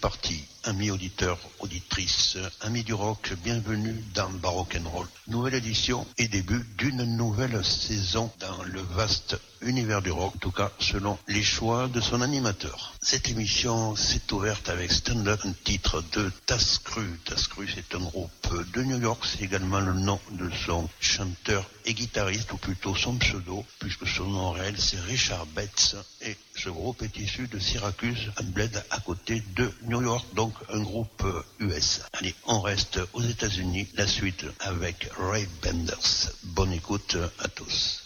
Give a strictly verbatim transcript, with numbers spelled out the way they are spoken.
parti. Amis auditeurs, auditrices, amis du rock, bienvenue dans Baroque and Roll. Nouvelle édition et début d'une nouvelle saison dans le vaste univers du rock, en tout cas selon les choix de son animateur. Cette émission s'est ouverte avec Stand Up, un titre de Tas Cru. Tas Cru, c'est un groupe de New York, c'est également le nom de son chanteur et guitariste, ou plutôt son pseudo, puisque son nom réel c'est Richard Betts, et ce groupe est issu de Syracuse, un bled à côté de New York, donc un groupe U S. Allez, on reste aux États-Unis, la suite avec Ray Benders. Bonne écoute à tous.